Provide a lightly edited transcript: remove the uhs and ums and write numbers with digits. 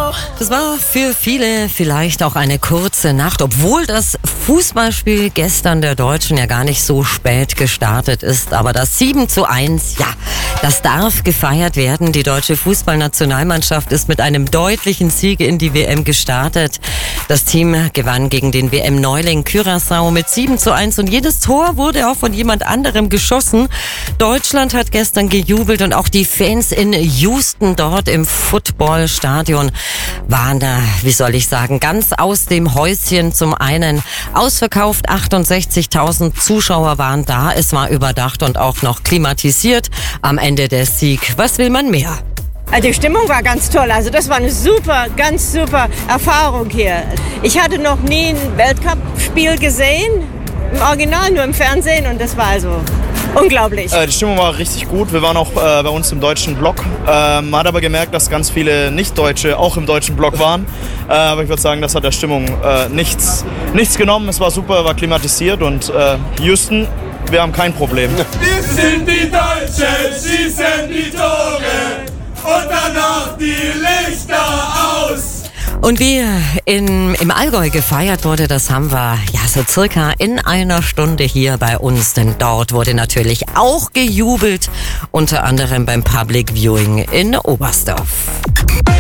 Das war für viele vielleicht auch eine kurze Nacht, obwohl das Fußballspiel gestern der Deutschen ja gar nicht so spät gestartet ist. Aber das 7:1, ja, das darf gefeiert werden. Die deutsche Fußballnationalmannschaft ist mit einem deutlichen Sieg in die WM gestartet. Das Team gewann gegen den WM-Neuling Curaçao mit 7:1 und jedes Tor wurde auch von jemand anderem geschossen. Deutschland hat gestern gejubelt und auch die Fans in Houston dort im Footballstadion waren da, wie soll ich sagen, ganz aus dem Häuschen. Zum einen ausverkauft, 68.000 Zuschauer waren da, es war überdacht und auch noch klimatisiert. Am Ende der Sieg, was will man mehr? Die Stimmung war ganz toll, also das war eine ganz super Erfahrung hier. Ich hatte noch nie ein Weltcup-Spiel gesehen, im Original, nur im Fernsehen, und das war also unglaublich. Die Stimmung war richtig gut. Wir waren auch bei uns im deutschen Block. Man hat aber gemerkt, dass ganz viele Nicht-Deutsche auch im deutschen Block waren. Aber ich würde sagen, das hat der Stimmung nichts genommen. Es war super, war klimatisiert und Houston, wir haben kein Problem. Wir sind die Deutschen, schießen die Tore und danach die Lichter aus. Und wie im Allgäu gefeiert wurde, das haben wir ja so circa in einer Stunde hier bei uns. Denn dort wurde natürlich auch gejubelt, unter anderem beim Public Viewing in Oberstdorf.